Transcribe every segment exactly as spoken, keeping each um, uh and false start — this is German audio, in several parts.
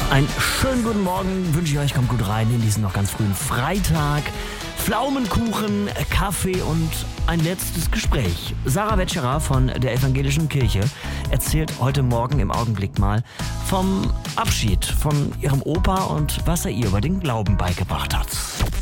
Einen schönen guten Morgen wünsche ich euch, kommt gut rein in diesen noch ganz frühen Freitag. Pflaumenkuchen, Kaffee und ein letztes Gespräch. Sarah Wetscherer von der Evangelischen Kirche erzählt heute Morgen im Augenblick mal vom Abschied von ihrem Opa und was er ihr über den Glauben beigebracht hat.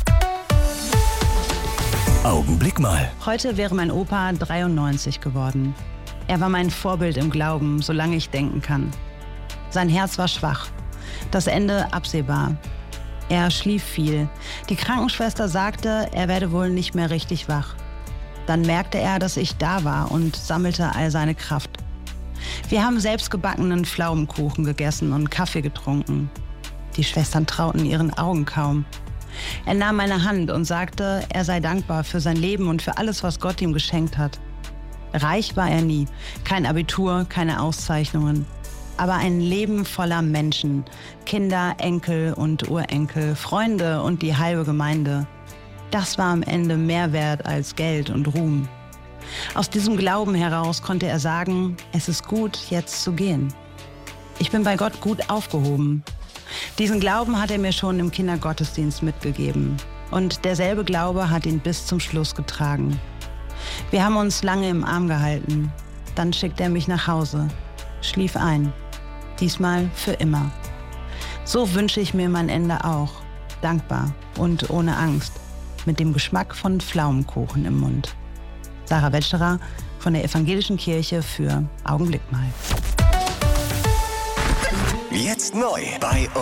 Augenblick mal. Heute wäre mein Opa dreiundneunzig geworden. Er war mein Vorbild im Glauben, solange ich denken kann. Sein Herz war schwach, das Ende absehbar. Er schlief viel. Die Krankenschwester sagte, er werde wohl nicht mehr richtig wach. Dann merkte er, dass ich da war und sammelte all seine Kraft. Wir haben selbstgebackenen Pflaumenkuchen gegessen und Kaffee getrunken. Die Schwestern trauten ihren Augen kaum. Er nahm meine Hand und sagte, er sei dankbar für sein Leben und für alles, was Gott ihm geschenkt hat. Reich war er nie, kein Abitur, keine Auszeichnungen. Aber ein Leben voller Menschen, Kinder, Enkel und Urenkel, Freunde und die halbe Gemeinde. Das war am Ende mehr wert als Geld und Ruhm. Aus diesem Glauben heraus konnte er sagen, es ist gut, jetzt zu gehen. Ich bin bei Gott gut aufgehoben. Diesen Glauben hat er mir schon im Kindergottesdienst mitgegeben. Und derselbe Glaube hat ihn bis zum Schluss getragen. Wir haben uns lange im Arm gehalten. Dann schickte er mich nach Hause, schlief ein. Diesmal für immer. So wünsche ich mir mein Ende auch. Dankbar und ohne Angst. Mit dem Geschmack von Pflaumenkuchen im Mund. Sarah Wetscherer von der Evangelischen Kirche für Augenblick mal. Jetzt neu bei